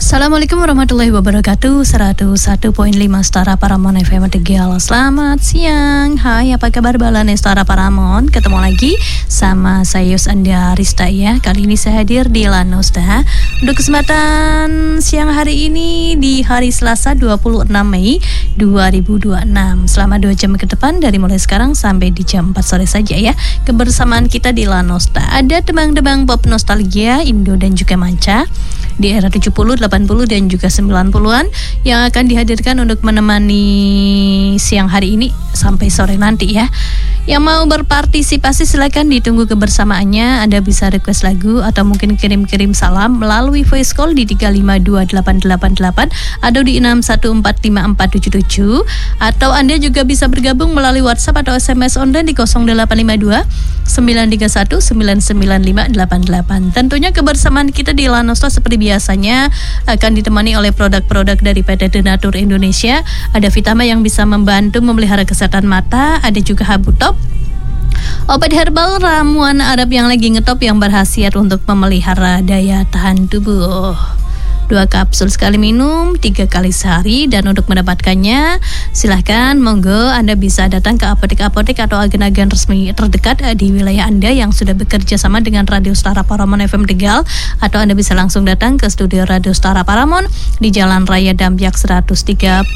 Assalamualaikum warahmatullahi wabarakatuh. 101.5 Setara Paramon FM Tegal. Selamat siang. Hai, apa kabar balane Setara Paramon? Ketemu lagi sama saya Yus Anda Rista ya. Kali ini saya hadir di Lanosta untuk kesempatan siang hari ini di hari Selasa 26 Mei 2026. Selama 2 jam ke depan dari mulai sekarang sampai di jam 4 sore saja ya. Kebersamaan kita di Lanosta. Ada tebang-tebang pop nostalgia Indo dan juga manca di era 70, 80 dan juga 90-an yang akan dihadirkan untuk menemani siang hari ini sampai sore nanti ya. Yang mau berpartisipasi silakan ditunggu kebersamaannya. Anda bisa request lagu atau mungkin kirim-kirim salam melalui voice call di 3528888 atau di 6145477 atau Anda juga bisa bergabung melalui WhatsApp atau SMS online di 0852 931 99588. Tentunya kebersamaan kita di Lanosta seperti biasanya akan ditemani oleh produk-produk dari PT Denatur Indonesia. Ada Vitama yang bisa membantu memelihara kesehatan mata, ada juga Habutop, obat herbal ramuan Arab yang lagi ngetop yang berkhasiat untuk memelihara daya tahan tubuh. 2 kapsul sekali minum 3 kali sehari, dan untuk mendapatkannya silahkan monggo Anda bisa datang ke apotek-apotek atau agen-agen resmi terdekat di wilayah Anda yang sudah bekerja sama dengan Radio Setara Paramon FM Tegal, atau Anda bisa langsung datang ke studio Radio Setara Paramon di Jalan Raya Dampiak 132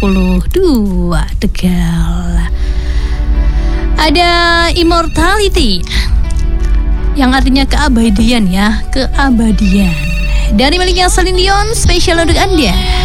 Tegal. Ada Immortality yang artinya keabadian ya, keabadian. Dari miliknya Celine Dion, spesial untuk Anda.